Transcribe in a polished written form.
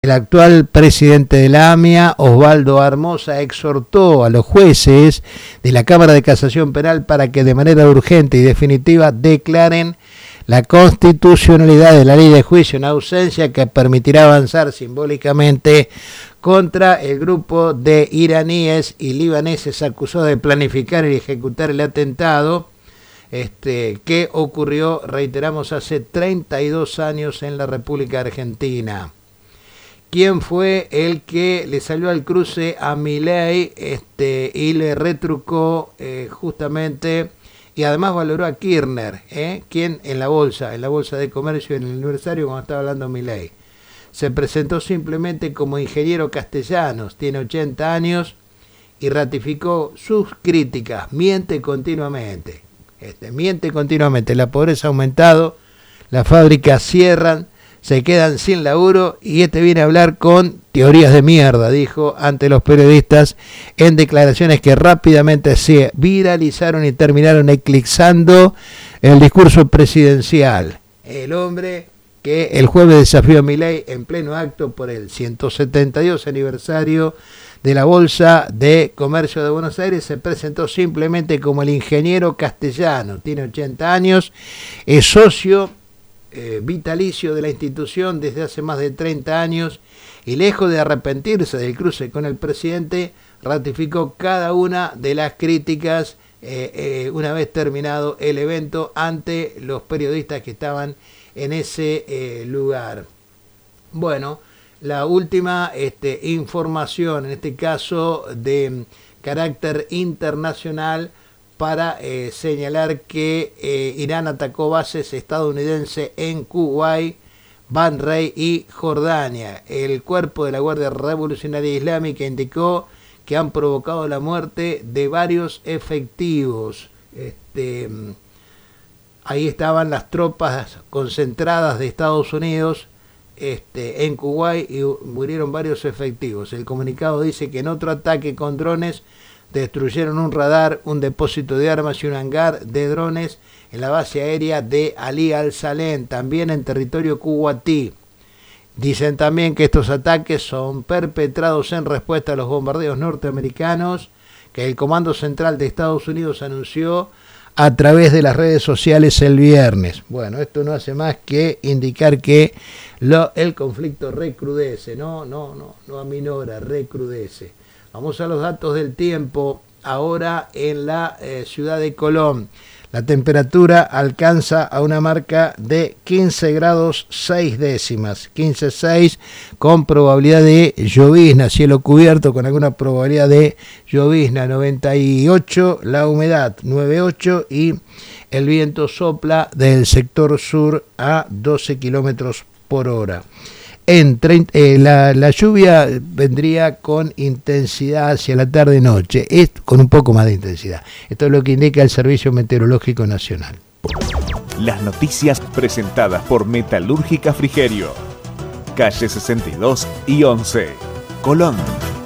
El actual presidente de la AMIA, Osvaldo Armoza, exhortó a los jueces de la Cámara de Casación Penal para que de manera urgente y definitiva declaren la constitucionalidad de la ley de juicio en ausencia que permitirá avanzar simbólicamente contra el grupo de iraníes y libaneses acusados de planificar y ejecutar el atentado que ocurrió, reiteramos, hace 32 años en la República Argentina. ¿Quién fue el que le salió al cruce a Milei y le retrucó justamente, y además valoró a Kirchner? ¿Quién? En la bolsa de comercio, en el aniversario, cuando estaba hablando Milei. Se presentó simplemente como ingeniero Castellanos, tiene 80 años y ratificó sus críticas. Miente continuamente, la pobreza ha aumentado, las fábricas cierran, se quedan sin laburo y viene a hablar con teorías de mierda, dijo ante los periodistas en declaraciones que rápidamente se viralizaron y terminaron eclipsando el discurso presidencial. El hombre que el jueves desafió a Milei en pleno acto por el 172 aniversario de la Bolsa de Comercio de Buenos Aires se presentó simplemente como el ingeniero Castellano, tiene 80 años, es socio vitalicio de la institución desde hace más de 30 años y lejos de arrepentirse del cruce con el presidente, ratificó cada una de las críticas una vez terminado el evento ante los periodistas que estaban en ese lugar. Bueno, la última información, en este caso de carácter internacional, para señalar que Irán atacó bases estadounidenses en Kuwait, Bahrein y Jordania. El cuerpo de la Guardia Revolucionaria Islámica indicó que han provocado la muerte de varios efectivos. Ahí estaban las tropas concentradas de Estados Unidos en Kuwait y murieron varios efectivos. El comunicado dice que en otro ataque con drones destruyeron un radar, un depósito de armas y un hangar de drones en la base aérea de Ali al-Salem, también en territorio kuwaití. Dicen también que estos ataques son perpetrados en respuesta a los bombardeos norteamericanos que el Comando Central de Estados Unidos anunció a través de las redes sociales el viernes. Bueno, esto no hace más que indicar que el conflicto recrudece, no aminora, recrudece. Vamos a los datos del tiempo. Ahora en la ciudad de Colón, la temperatura alcanza a una marca de 15 grados 6 décimas, 15,6 con probabilidad de llovizna, cielo cubierto con alguna probabilidad de llovizna, 98 la humedad, 98 y el viento sopla del sector sur a 12 kilómetros por hora. La lluvia vendría con intensidad hacia la tarde-noche, con un poco más de intensidad. Esto es lo que indica el Servicio Meteorológico Nacional. Las noticias presentadas por Metalúrgica Frigerio, calle 62 y 11, Colón.